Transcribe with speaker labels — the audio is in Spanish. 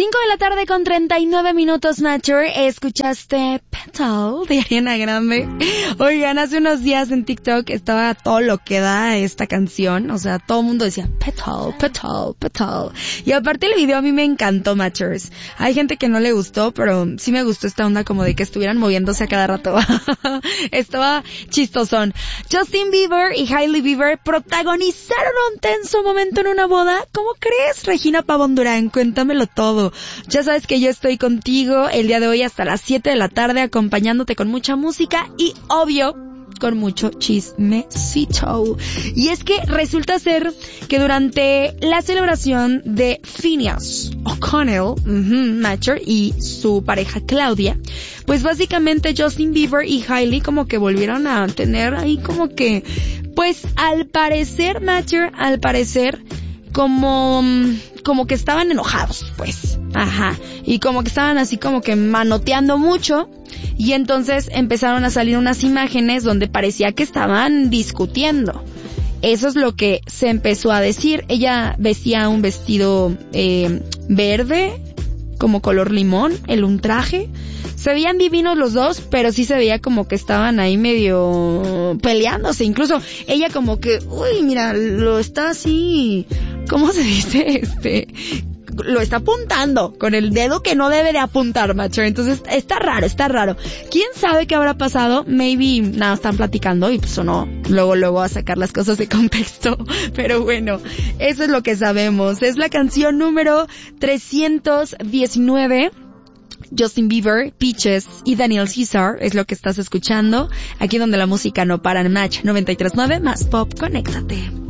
Speaker 1: 5:39 Matcher. Escuchaste Petal de Ariana Grande. Oigan, hace unos días en TikTok estaba todo lo que da esta canción. O sea, todo el mundo decía Petal, Petal, Petal. Y aparte el video a mí me encantó, Matchers. Hay gente que no le gustó, pero sí me gustó esta onda como de que estuvieran moviéndose a cada rato. Estaba chistosón. Justin Bieber y Hailey Bieber protagonizaron un tenso momento en una boda. ¿Cómo crees, Regina Pavón Durán? Cuéntamelo todo. Ya sabes que yo estoy contigo el día de hoy hasta las 7 de la tarde acompañándote con mucha música y, obvio, con mucho chismecito. Y es que resulta ser que durante la celebración de Phineas O'Connell, Matcher, y su pareja Claudia, pues básicamente Justin Bieber y Hailey como que volvieron a tener ahí como que, pues al parecer, Matcher, como que estaban enojados, pues. Ajá. Y como que estaban así como que manoteando mucho. Y entonces empezaron a salir unas imágenes donde parecía que estaban discutiendo. Eso es lo que se empezó a decir. Ella vestía un vestido verde, como color limón, un traje. Se veían divinos los dos, pero sí se veía como que estaban ahí medio peleándose. Incluso ella como que, uy, mira, lo está así, ¿cómo se dice? Lo está apuntando con el dedo que no debe de apuntar, macho. Entonces está raro. ¿Quién sabe qué habrá pasado? Maybe nada, están platicando y pues no, luego a sacar las cosas de contexto. Pero bueno, eso es lo que sabemos. Es la canción número 319. Justin Bieber, Peaches y Daniel Caesar es lo que estás escuchando. Aquí donde la música no para en Match 93.9 más pop, conéctate.